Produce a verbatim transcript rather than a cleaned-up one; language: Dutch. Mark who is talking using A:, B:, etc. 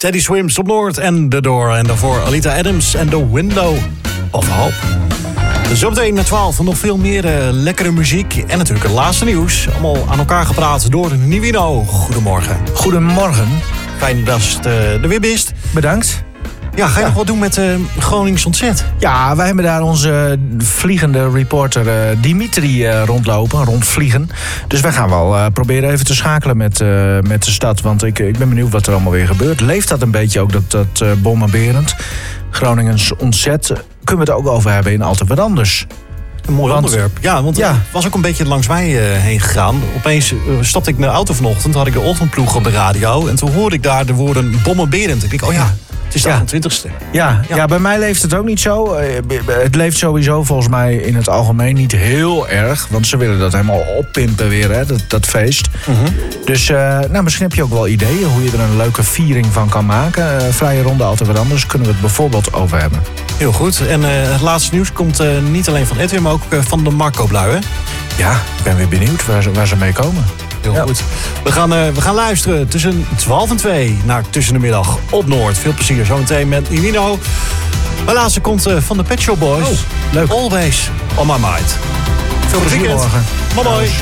A: Teddy Swims op Noord en The Door. En daarvoor Alita Adams en The Window of Hope. Zometeen na twaalf nog veel meer uh, lekkere muziek. En natuurlijk het laatste nieuws. Allemaal aan elkaar gepraat door Nivino. Goedemorgen.
B: Goedemorgen.
A: Fijn dat je uh, er weer bent.
B: Bedankt.
A: Ja, ga je
B: ja.
A: nog wat doen met uh, Gronings Ontzet?
B: Ja, wij hebben daar onze vliegende reporter uh, Dimitri uh, rondlopen, rondvliegen. Dus wij gaan wel uh, proberen even te schakelen met, uh, met de stad. Want ik, ik ben benieuwd wat er allemaal weer gebeurt. Leeft dat een beetje ook, dat, dat uh, bommenberend? Groningens Ontzet. Kunnen we het ook over hebben in Altijd Wat Anders?
A: Een mooi
B: want,
A: onderwerp. Ja, want
B: ja.
A: het was ook een beetje langs mij uh, heen gegaan. Opeens uh, stapte ik naar de auto vanochtend. Had ik de ochtendploeg op de radio. En toen hoorde ik daar de woorden bommenberend. Ik denk, oh ja, het is de achtentwintigste.
B: Ja, ja. ja, bij mij leeft het ook niet zo. Het leeft sowieso volgens mij in het algemeen niet heel erg. Want ze willen dat helemaal oppimpen weer, hè, dat, dat feest.
A: Mm-hmm.
B: Dus uh, nou, misschien heb je ook wel ideeën hoe je er een leuke viering van kan maken. Uh, vrije ronde Altijd Wat Anders kunnen we het bijvoorbeeld over hebben.
A: Heel goed. En uh, het laatste nieuws komt uh, niet alleen van Edwin, maar ook uh, van de Marco Blui, hè?
B: Ja, ik ben weer benieuwd waar ze, waar ze mee komen.
A: Heel ja. goed. We gaan, uh, we gaan luisteren tussen twaalf en twee naar Tussen de Middag op Noord. Veel plezier zometeen met Nivino. Mijn laatste komt uh, van de Pet Shop Boys.
B: Oh, leuk.
A: Always on my mind. Veel plezier
B: morgen.
A: Bye bye.